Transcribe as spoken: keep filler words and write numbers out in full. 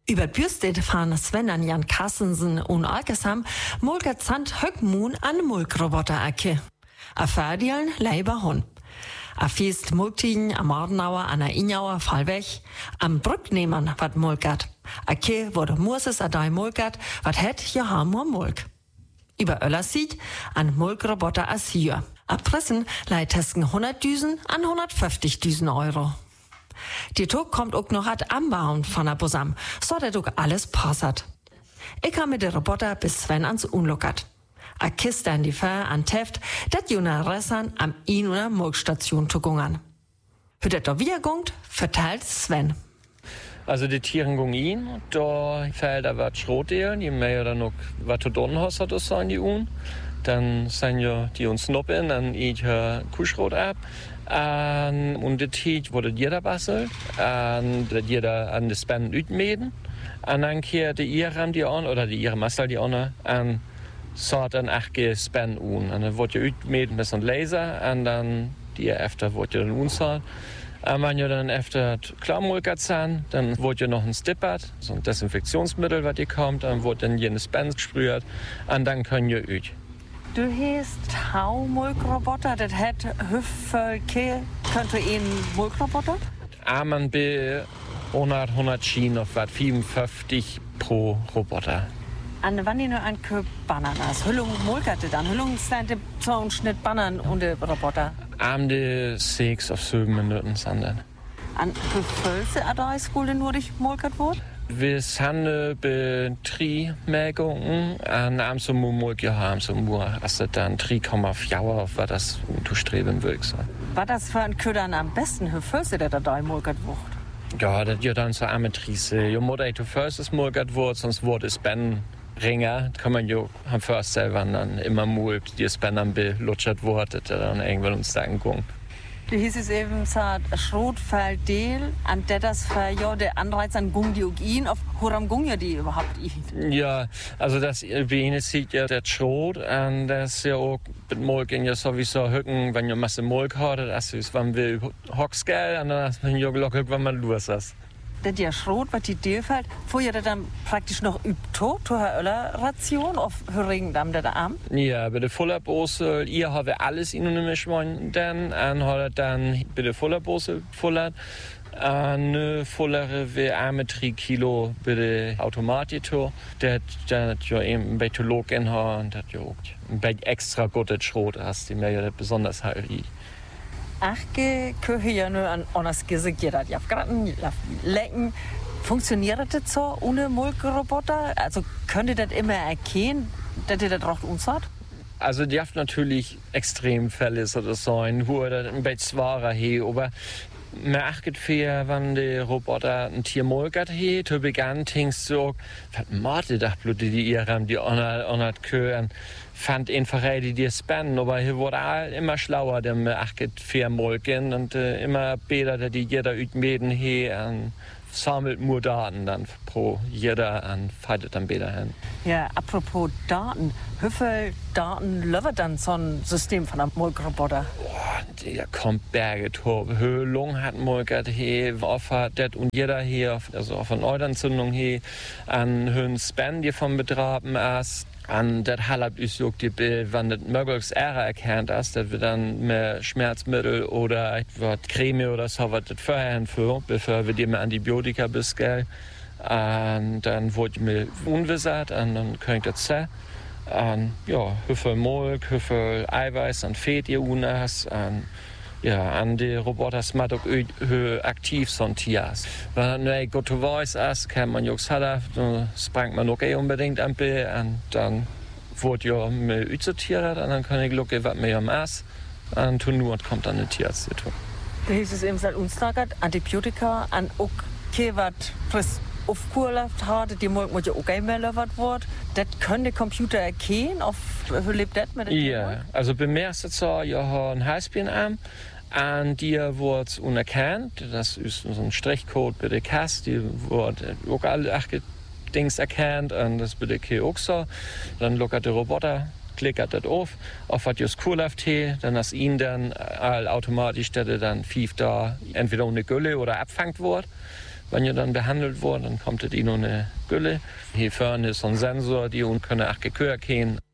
Über Bürstedt fahren Sven an Jan Kassensen und Alkesham mulket Sand Höckmun an Mulkroboter Ecke. A Ferdieln leiber Hund. A Fiest Mulktigen am Mardenauer an der Inauer Fallweg. Am Brücknehmern wat mulket. A Ke wurde Murses a dei mulket, wat het Johamur Mulk. Über Öllersied an Mulkroboter a Sier. A Pressen leiht Tesken hunderttausend an hundertfünfzigtausend Euro. Die Tog kommt auch noch at Anbauen von der Busam, so dat auch alles passat. Ich kam mit der Roboter bis Sven ans Unlockert. A Kiste an die Fähr an Teft, dat juna Ressan am in oder Mulkstation tugungern. Hüt et da wieder gungt, verteilt Sven. Also die Tieren gung ihn, da fällt er wat Schrotdelen, je mehr dann noch wat zu tun hast, das sein die Un. Dann sind ja die uns noppen, dann ich Kuschrot ab. Um, und das Tiet wurde jeder bastelt, und das jeder an das Span utmeden. Und dann kehrte ihr ran die an, oder die ihre Mastel die an, und so dann auch gespannt un. Und dann wurde ja utmeden bis ein Laser, und dann die öfter wurde ja dann unzahlt. Und wenn ja dann öfter Klarmulkert sind, dann wurde ja noch ein Stippert, so ein Desinfektionsmittel, was die kommt, dann wurde dann jenes Span gesprüht, und dann können ja ut. Du hast Haumulkroboter, das hat Hüffelke, könnte ein Mulkroboter? Amen be hundert, hundert Schien auf was, fünfundfünfzig pro Roboter. An wann ihr nur ein Köp Bananas, Hüllung mulkerte dann, Hüllung stand so ein Schnitt Bananen und der Roboter? Am de sechs auf sieben Minuten sind dann. An Hüffelse Adai-Schule nur dich mulkert wurde? Wir sind bei drei Mägungen und am so mulk ja haben so nur also dann drei Komma vier auf was das du streben willst. Was das für ein Köder am besten für Füße der da mulkert wird? Ja, das ja dann so Ametrice. Jo Mutter du fürstes mulkert wird, sonst wurde es Ben Ringer, kann man jo am First selber dann immer mulkt, die Ben am belutschert wurde, der dann irgendwann uns sagen kann. Da hieß es eben, es hat Schrotfelddeel, an der das für ja, der Anreiz an Gung die Ugin, auf Horam Gung ja die überhaupt ihn. Ja, also das Bene sieht ja der Schrot, und das ist ja auch mit Molken ja sowieso Hücken, wenn ihr Masse Molk hat, das ist, wenn wir Hocksgeld, und dann hast man ja locker, wenn man los ist. Das ja Schrot, was die Deel fällt, vorher das dann praktisch noch übt, to Öller Ration auf Höringen dann der Arm? Ja, bei der Fullerbose, ihr habt alles in einem Mischwein, dann, und hat dann bei der Fullerbose fullert, eine vollere wie eine drei Kilo bei der Automatito, der hat ja eben bei Tologen und hat ja auch ein extra gutes Schrot hast, die mir ja besonders halt. Ach, köhe ja nur an anders Gesicht, jeder hat ja gerade lecken. Funktioniert das so ohne Mulkroboter? Also könnt ihr das immer erkennen, dass ihr das auch uns hat? Also die haben natürlich Extremfälle so das sein, wo er ein bisschen schwerer hat, aber man achtet für, wenn der Roboter ein Tier mulkert hat, zu Beginn denkst du, was macht ihr da, Blutte, die ihr haben, die anderen Kühe, fand einfach die dir spannen, aber hier wurde all immer schlauer, denn man achtet für mulken und äh, immer besser, die jeder utmeden hat und sammelt nur Daten dann pro jeder und feiert dann besser hin. Ja, apropos Daten, wie viele Daten löffert dann so ein System von einem Mulkroboter? Oh, der kommt Berge hoch. Höhlung hat Mulkert hier, auf hat das und jeder hier, also auf eine Eulentzündung hier, an Höhen Span, die vom Betraben ist. Und das halb ist auch die Bild, wenn das möglichst eher erkannt ist, dass wir dann mehr Schmerzmittel oder etwas Creme oder so, was das vorher hinführen, bevor wir die mehr Antibiotika bisgell. Und dann wurde mir unwissert und dann kann ich das sehen. Und ja, wie viel Molk, wie viel Eiweiß und Fett ihr unten hast. Und ja, an die Roboter smart auch aktiv sortiert. Wenn man ein guter Voice ist, kann man auch sagen, dann springt man auch unbedingt an B und dann wird ja mir aussortiert und dann kann ich schauen, was mir am ist und tun nur und kommt dann ein Tierarzt. Da hieß es eben seit uns Antibiotika und auch was frisch auf Kur läuft hat, die muss ja auch einmal gelevert werden. Das können die Computer erkennen, auf wie lebt das mit dem? Ja, also beim ersten Jahr ja ein Highspeed-Arm. Und die wird unerkannt. Das ist so ein Strichcode bei der Kasse. Die wird auch alle acht Dings erkannt. Und das bei der K auch so. Dann lockert der Roboter, klickert das auf, auf was just cool läuft hier. Dann ist ihn dann all automatisch, dass er dann fief da entweder ohne Gülle oder abfangt wird. Wenn ihr dann behandelt wurde, dann kommt es in eine Gülle. Hier vorne ist so ein Sensor, die uns können auch gekürt gehen.